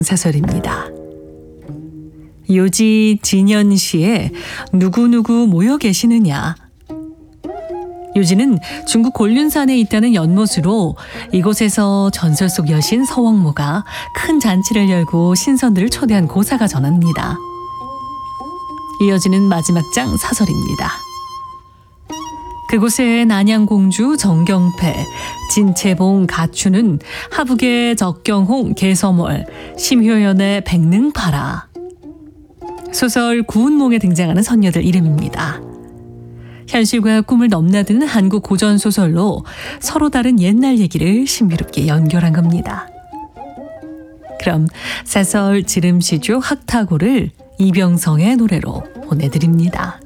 사설입니다. 요지 진연시에 누구누구 모여 계시느냐. 요지는 중국 곤륜산에 있다는 연못으로 이곳에서 전설 속 여신 서왕모가 큰 잔치를 열고 신선들을 초대한 고사가 전합니다. 이어지는 마지막 장 사설입니다. 그곳에 난양공주 정경패, 진채봉 가추는 하북의 적경홍 개서몰, 심효연의 백능파라. 소설 구운몽에 등장하는 선녀들 이름입니다. 현실과 꿈을 넘나드는 한국 고전 소설로 서로 다른 옛날 얘기를 신비롭게 연결한 겁니다. 그럼 사설 지름시조 학타고를 이병성의 노래로 보내드립니다.